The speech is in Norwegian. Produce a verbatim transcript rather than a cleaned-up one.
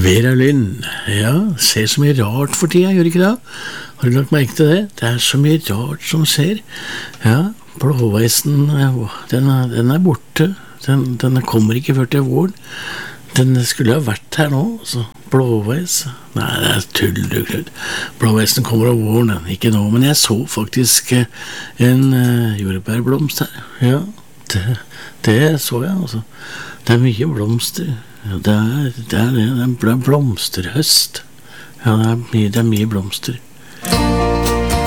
Vera Lynn, ja, ser så mye rart for tida, gjør ikke det? Har du lagt merke til det? Det er så mye rart som skjer. Ja, blåveisen, den er, den er borte. Den, den kommer ikke før til våren. Den skulle ha vært her nå, så blåveis. Nei, det er tull, du klart. Blåveisen kommer av våren, ikke nå, men jeg så faktisk en uh, jordbærblomst her. Ja, det, det så jeg, altså. Det er mye blomster. Ja, det er det, er det. Det er blomsterhøst. Ja, det er mye, det er mye blomster.